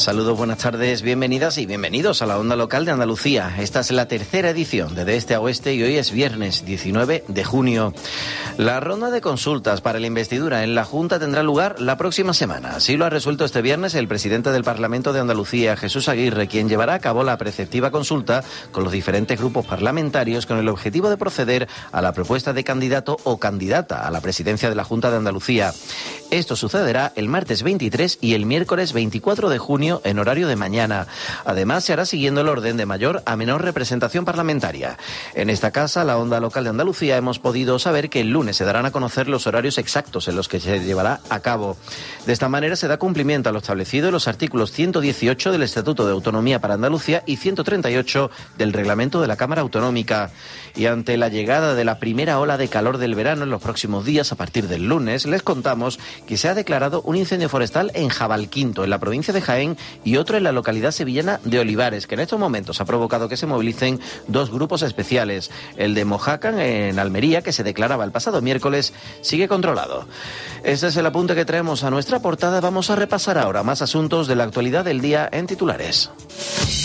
Saludos, buenas tardes, bienvenidas y bienvenidos a la Onda Local de Andalucía. Esta es la tercera edición de Este a Oeste y hoy es viernes 19 de junio. La ronda de consultas para la investidura en la Junta tendrá lugar la próxima semana. Así lo ha resuelto este viernes el presidente del Parlamento de Andalucía, Jesús Aguirre, quien llevará a cabo la preceptiva consulta con los diferentes grupos parlamentarios con el objetivo de proceder a la propuesta de candidato o candidata a la presidencia de la Junta de Andalucía. Esto sucederá el martes 23 y el miércoles 24 de junio en horario de mañana. Además, se hará siguiendo el orden de mayor a menor representación parlamentaria. En esta casa, la Onda Local de Andalucía, hemos podido saber que el lunes se darán a conocer los horarios exactos en los que se llevará a cabo. De esta manera se da cumplimiento a lo establecido en los artículos 118 del Estatuto de Autonomía para Andalucía y 138 del Reglamento de la Cámara Autonómica. Y ante la llegada de la primera ola de calor del verano en los próximos días, a partir del lunes, les contamos que se ha declarado un incendio forestal en Jabalquinto, en la provincia de Jaén, y otro en la localidad sevillana de Olivares, que en estos momentos ha provocado que se movilicen dos grupos especiales. El de Mojácan, en Almería, que se declaraba el pasado miércoles, sigue controlado. Este es el apunte que traemos a nuestra portada. Vamos a repasar ahora más asuntos de la actualidad del día en titulares.